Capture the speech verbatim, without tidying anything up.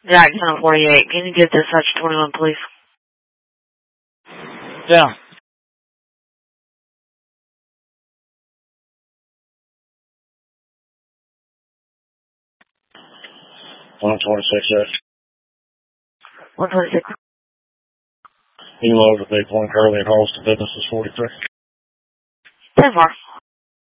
Jack ten forty-eight. Can you get this Hutch twenty-one, please? Yeah. one twenty-six, yes. one twenty-six. He loaded the big one, Curly and Holston Business is forty-three. ten four.